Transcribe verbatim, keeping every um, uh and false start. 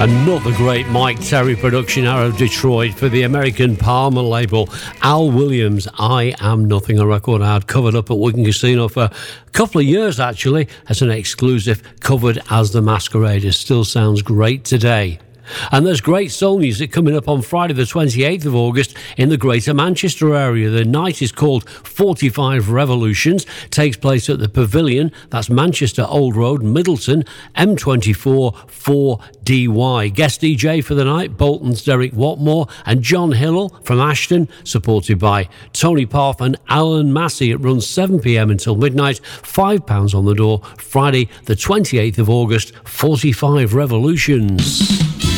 Another great Mike Terry production out of Detroit for the American Palmer label. Al Williams, I Am Nothing, a record I had covered up at Wigan Casino for a couple of years actually as an exclusive, covered as The Masqueraders. Still sounds great today. And there's great soul music coming up on Friday the twenty-eighth of August in the Greater Manchester area. The night is called forty-five Revolutions, takes place at the Pavilion, that's Manchester Old Road, Middleton, M twenty-four four D Y. Guest D J for the night, Bolton's Derek Watmore and John Hillel from Ashton, supported by Tony Parth and Alan Massey. It runs seven p.m. until midnight, five pounds on the door. Friday the twenty-eighth of August, forty-five Revolutions.